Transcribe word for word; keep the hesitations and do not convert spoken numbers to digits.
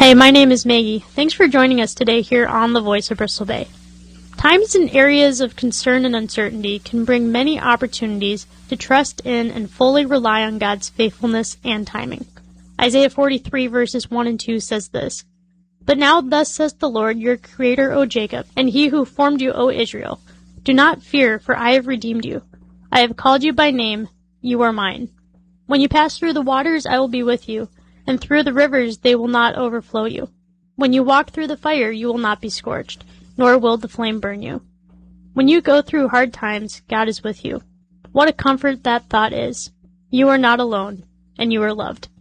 Hi, my name is Maggie. Thanks for joining us today here on The Voice of Bristol Bay. Times and areas of concern and uncertainty can bring many opportunities to trust in and fully rely on God's faithfulness and timing. Isaiah forty-three verses one and two says this, "But now thus says the Lord, your Creator, O Jacob, and He who formed you, O Israel, do not fear, for I have redeemed you. I have called you by name, you are mine. When you pass through the waters, I will be with you, and through the rivers they will not overflow you. When you walk through the fire, you will not be scorched, nor will the flame burn you. When you go through hard times, God is with you." What a comfort that thought is. You are not alone, and you are loved.